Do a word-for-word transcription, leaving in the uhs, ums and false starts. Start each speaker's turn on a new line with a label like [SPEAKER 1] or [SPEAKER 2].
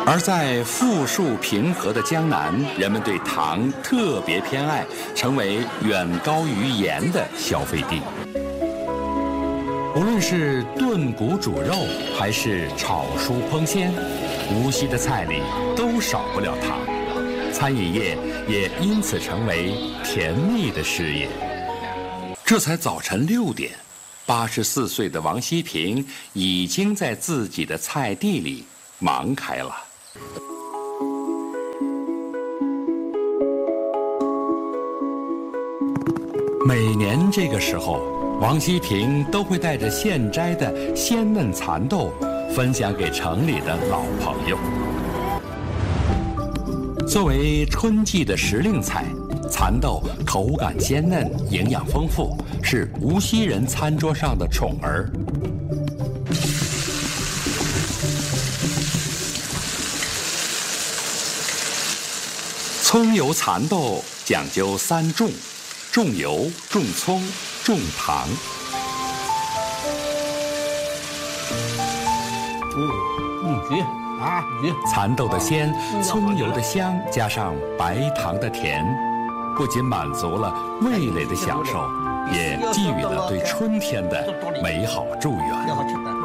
[SPEAKER 1] 而在富庶平和的江南，人们对糖特别偏爱，成为远高于盐的消费地。无论是炖骨煮肉，还是炒蔬烹鲜，无锡的菜里都少不了糖。餐饮业也因此成为甜蜜的事业。这才早晨六点，八十四岁的王希平已经在自己的菜地里忙开了。每年这个时候，王希平都会带着现摘的鲜嫩蚕豆分享给城里的老朋友。作为春季的时令菜，蚕豆口感鲜嫩，营养丰富，是无锡人餐桌上的宠儿。葱油蚕豆讲究三重：重油、重葱、重糖。
[SPEAKER 2] 嗯嗯，急啊急！
[SPEAKER 1] 蚕豆的鲜，葱油的香，加上白糖的甜，不仅满足了味蕾的享受，也寄予了对春天的美好祝愿。